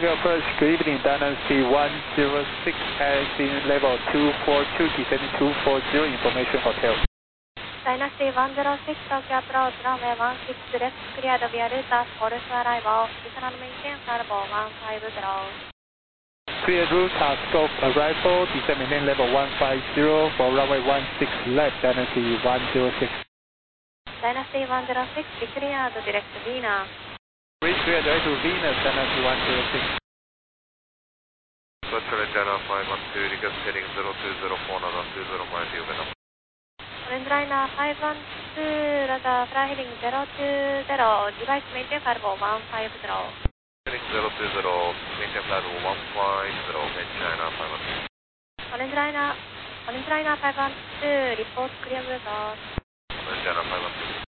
Tokyo approach, good evening, Dynasty 106, passing level 242, descending 240, information hotel. Dynasty 106, Tokyo approach, runway 16 left, cleared via Lutas, Forest arrival, additional maintain arrival 150. Clear Lutas, scope arrival, descend maintain level 150, for runway 16 left, Dynasty 106. Dynasty 106, declared direct Venus. Reach clear direct to Venus, Dynasty 106. Australia China 512, request heading 0204, Nada 20 miles, Yugana. Orange Liner 512, radar fly heading 020, device maintain arrival 150. Heading 020, maintain flight 150, Med China 512. Orange Liner 512, report clear results. Med China 512.